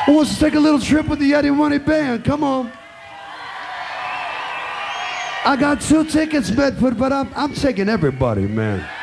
Who wants to take a little trip with the Yeti Money Band? Come on. I got 2 tickets, Bedford, but I'm taking everybody, man.